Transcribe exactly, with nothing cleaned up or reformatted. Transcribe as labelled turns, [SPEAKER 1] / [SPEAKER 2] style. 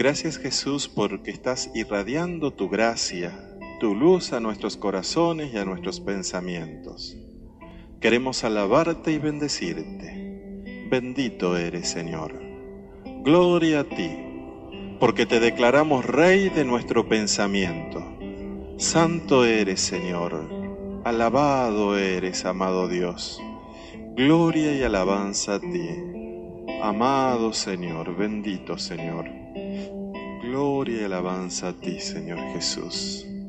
[SPEAKER 1] Gracias, Jesús, porque estás irradiando tu gracia, tu luz a nuestros corazones y a nuestros pensamientos. Queremos alabarte y bendecirte. Bendito eres, Señor. Gloria a ti, porque te declaramos Rey de nuestro pensamiento. Santo eres, Señor. Alabado eres, amado Dios. Gloria y alabanza a ti. Amado Señor, bendito Señor. Gloria y alabanza a ti, Señor Jesús.